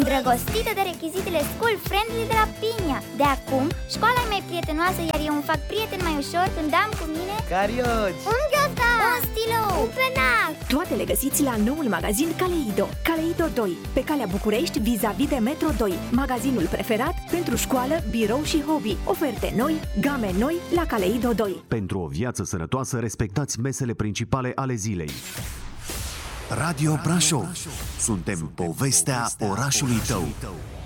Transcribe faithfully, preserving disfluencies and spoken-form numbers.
îndrăgostită de rechizitele school friendly de la Pinia. De acum, școala e mai prietenoasă, iar eu îmi fac prieten mai ușor când am cu mine carioci, un gheozdan, un stilou, un penac. Toate le găsiți la noul magazin Kaleido. Kaleido doi, pe calea București, vis-a-vis de Metro doi. Magazinul preferat pentru școală, birou și hobby. Oferte noi, game noi la Kaleido doi. Pentru o viață sănătoasă, respectați mesele principale ale zilei. Radio Brașov. Suntem povestea orașului tău.